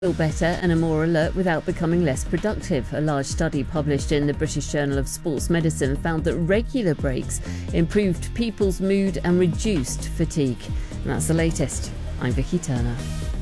Feel better and are more alert without becoming less productive. A large study published in the British Journal of Sports Medicine found that regular breaks improved people's mood and reduced fatigue. And that's the latest. I'm Vicky Turner.